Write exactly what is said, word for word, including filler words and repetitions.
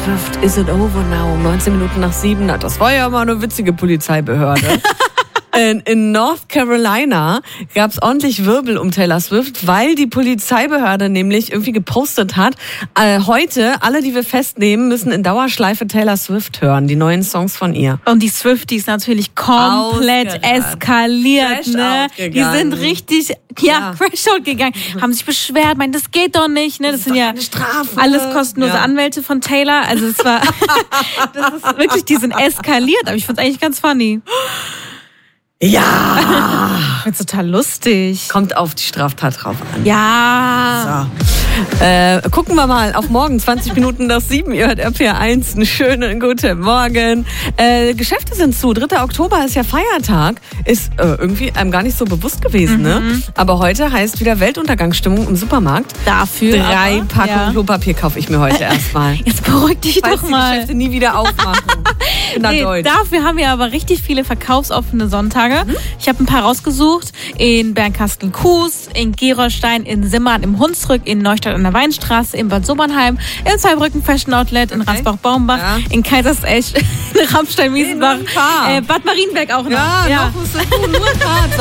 Swift, is it over now? neunzehn Minuten nach sieben. Das war ja mal eine witzige Polizeibehörde. In, in North Carolina gab es ordentlich Wirbel um Taylor Swift, weil die Polizeibehörde nämlich irgendwie gepostet hat, äh, heute, alle, die wir festnehmen, müssen in Dauerschleife Taylor Swift hören, die neuen Songs von ihr. Und die Swifties natürlich komplett Ausgerannt. eskaliert, Crash ne? Die sind richtig, ja, ja. Crash out gegangen, haben sich beschwert, meinen, das geht doch nicht, ne? Das, das sind ja Strafe. alles kostenlose ja. Anwälte von Taylor, also es war, das ist wirklich, die sind eskaliert, aber ich find's eigentlich ganz funny. Ja! Ich find's total lustig. Kommt auf die Straftat drauf an. Ja! So. Äh, gucken wir mal auf morgen, zwanzig Minuten nach sieben. Ihr hört R P R eins, einen schönen guten Morgen. Äh, Geschäfte sind zu. dritter Oktober ist ja Feiertag. Ist äh, irgendwie einem gar nicht so bewusst gewesen, mhm. ne? Aber heute heißt wieder Weltuntergangsstimmung im Supermarkt. Dafür Drei aber, Packungen ja. Klopapier kaufe ich mir heute erstmal. Jetzt beruhig dich Falls doch mal. die Geschäfte nie wieder aufmachen. Nee, dafür haben wir aber richtig viele verkaufsoffene Sonntage. Mhm. Ich habe ein paar rausgesucht. In Bernkastel-Kues, in Gerolstein, in Simmern, im Hunsrück, in Neustadt an der Weinstraße, in Bad Sobernheim, in Zweibrücken Fashion Outlet, in okay. Ransbach-Baumbach, ja. in Kaisersesch, in Ramstein-Miesenbach, äh, Bad Marienberg auch noch. Ja, ja. noch musst du nur ein paar